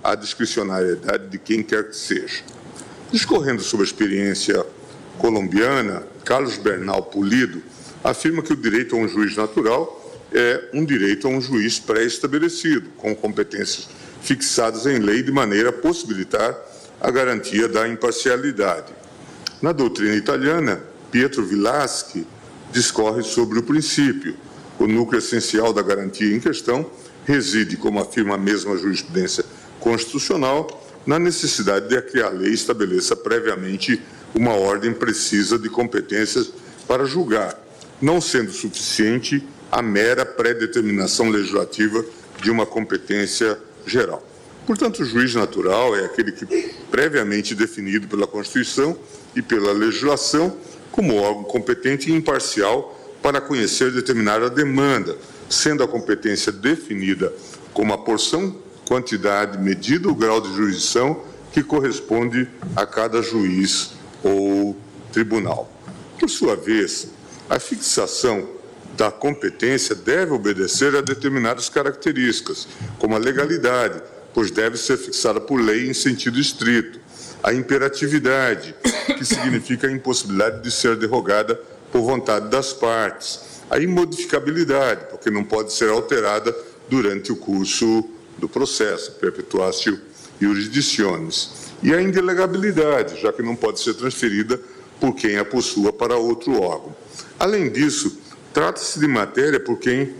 à discricionariedade de quem quer que seja. Discorrendo sobre a experiência colombiana, Carlos Bernal Pulido afirma que o direito a um juiz natural é um direito a um juiz pré-estabelecido, com competências fixadas em lei de maneira a possibilitar a garantia da imparcialidade. Na doutrina italiana, Pietro Vilaschi discorre sobre o princípio. O núcleo essencial da garantia em questão reside, como afirma a mesma jurisprudência constitucional, na necessidade de que a lei estabeleça previamente uma ordem precisa de competências para julgar, não sendo suficiente a mera pré-determinação legislativa de uma competência geral. Portanto, o juiz natural é aquele que, previamente definido pela Constituição e pela legislação, como órgão competente e imparcial para conhecer e determinar a demanda, sendo a competência definida como a porção, quantidade, medida ou grau de jurisdição que corresponde a cada juiz ou tribunal. Por sua vez, a fixação da competência deve obedecer a determinadas características, como a legalidade, pois deve ser fixada por lei em sentido estrito, a imperatividade, que significa a impossibilidade de ser derrogada por vontade das partes, a imodificabilidade, porque não pode ser alterada durante o curso do processo, perpetuatio jurisdictionis, e a indelegabilidade, já que não pode ser transferida por quem a possua para outro órgão. Além disso, trata-se de matéria por quem...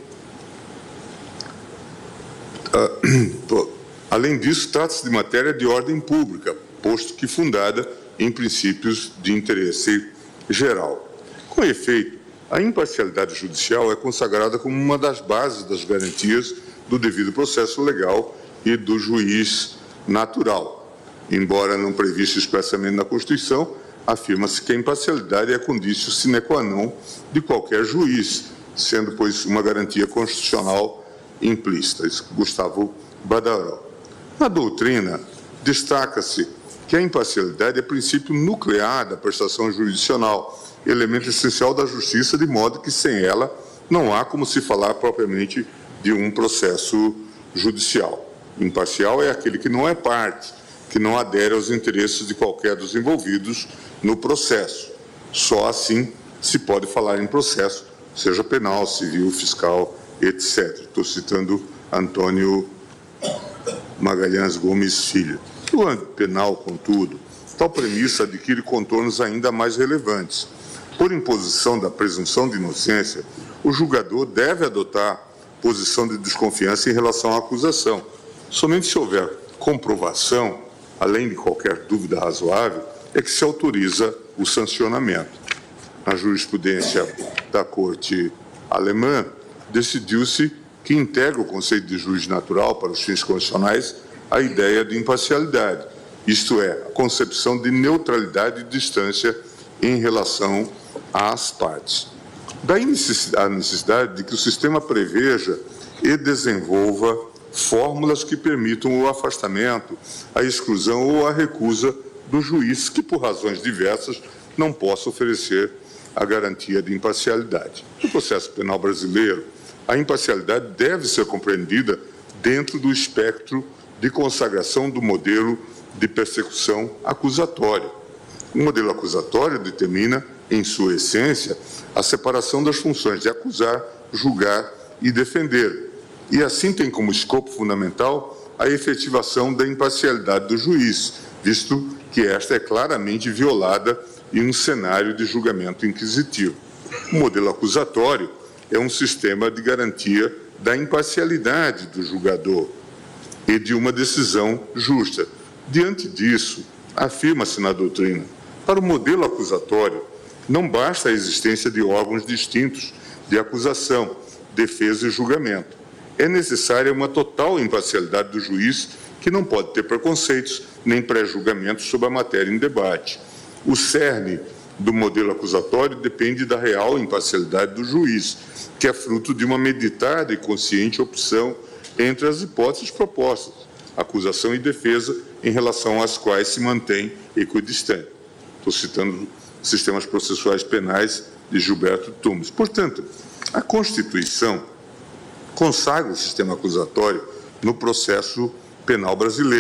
Além disso, trata-se de matéria de ordem pública, posto que fundada em princípios de interesse geral. Com efeito, a imparcialidade judicial é consagrada como uma das bases das garantias do devido processo legal e do juiz natural. Embora não previsto expressamente na Constituição, afirma-se que a imparcialidade é condício sine qua non de qualquer juiz, sendo, pois, uma garantia constitucional implícita. Isso, Gustavo Badaró. Na doutrina, destaca-se que a imparcialidade é princípio nuclear da prestação jurisdicional, elemento essencial da justiça, de modo que sem ela não há como se falar propriamente de um processo judicial. Imparcial é aquele que não é parte, que não adere aos interesses de qualquer dos envolvidos no processo. Só assim se pode falar em processo, seja penal, civil, fiscal, etc. Estou citando Antônio Magalhães Gomes Filho. No âmbito penal, contudo, tal premissa adquire contornos ainda mais relevantes. Por imposição da presunção de inocência, o julgador deve adotar posição de desconfiança em relação à acusação. Somente se houver comprovação, além de qualquer dúvida razoável, é que se autoriza o sancionamento. Na jurisprudência da Corte alemã, decidiu-se que integra o conceito de juiz natural para os fins constitucionais a ideia de imparcialidade, isto é, a concepção de neutralidade e distância em relação às partes. Daí a necessidade de que o sistema preveja e desenvolva fórmulas que permitam o afastamento, a exclusão ou a recusa do juiz que, por razões diversas, não possa oferecer a garantia de imparcialidade. No processo penal brasileiro, a imparcialidade deve ser compreendida dentro do espectro de consagração do modelo de persecução acusatória. O modelo acusatório determina, em sua essência, a separação das funções de acusar, julgar e defender, e assim tem como escopo fundamental a efetivação da imparcialidade do juiz, visto que esta é claramente violada em um cenário de julgamento inquisitivo. O modelo acusatório é um sistema de garantia da imparcialidade do julgador e de uma decisão justa. Diante disso, afirma-se na doutrina, para o modelo acusatório, não basta a existência de órgãos distintos de acusação, defesa e julgamento. É necessária uma total imparcialidade do juiz, que não pode ter preconceitos nem pré-julgamentos sobre a matéria em debate. O cerne do modelo acusatório depende da real imparcialidade do juiz, que é fruto de uma meditada e consciente opção entre as hipóteses propostas, acusação e defesa, em relação às quais se mantém equidistante. Estou citando Sistemas Processuais Penais de Gilberto Tumes. Portanto, a Constituição consagra o sistema acusatório no processo penal brasileiro.